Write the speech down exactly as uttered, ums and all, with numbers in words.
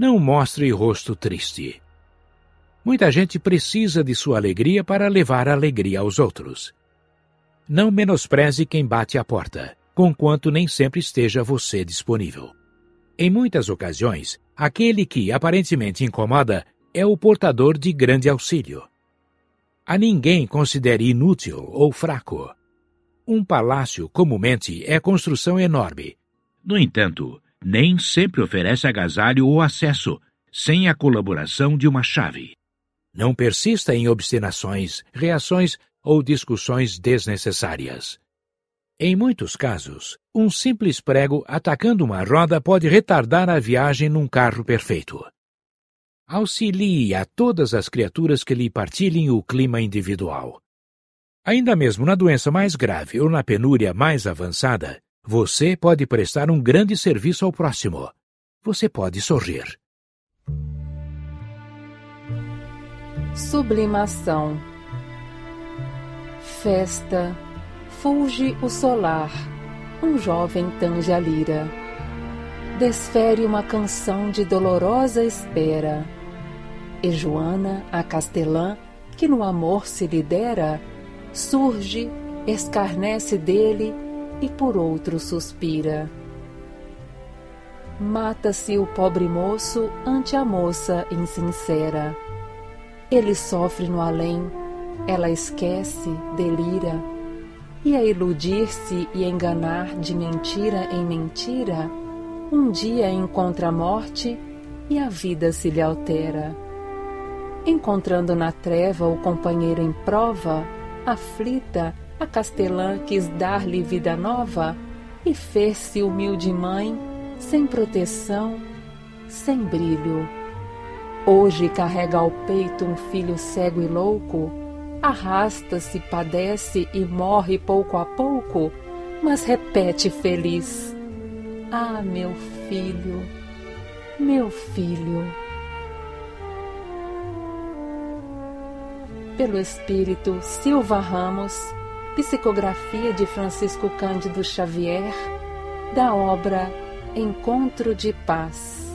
Não mostre rosto triste. Muita gente precisa de sua alegria para levar alegria aos outros. Não menospreze quem bate à porta, conquanto nem sempre esteja você disponível. Em muitas ocasiões, aquele que aparentemente incomoda é o portador de grande auxílio. A ninguém considere inútil ou fraco. Um palácio, comumente, é construção enorme. No entanto, nem sempre oferece agasalho ou acesso, sem a colaboração de uma chave. Não persista em obstinações, reações ou discussões desnecessárias. Em muitos casos, um simples prego atacando uma roda pode retardar a viagem num carro perfeito. Auxilie a todas as criaturas que lhe partilhem o clima individual. Ainda mesmo na doença mais grave ou na penúria mais avançada, você pode prestar um grande serviço ao próximo. Você pode sorrir. Sublimação. Festa. Fulge o solar. Um jovem tange a lira. Desfere uma canção de dolorosa espera. E Joana, a castelã, que no amor se lidera, surge, escarnece dele e por outro suspira. Mata-se o pobre moço ante a moça insincera. Ele sofre no além, ela esquece, delira, e a iludir-se e enganar de mentira em mentira, um dia encontra a morte e a vida se lhe altera. Encontrando na treva o companheiro em prova, aflita, a castelã quis dar-lhe vida nova e fez-se humilde mãe, sem proteção, sem brilho. Hoje carrega ao peito um filho cego e louco, arrasta-se, padece e morre pouco a pouco, mas repete feliz: ah, meu filho, meu filho. Pelo espírito Silva Ramos, psicografia de Francisco Cândido Xavier, da obra Encontro de Paz.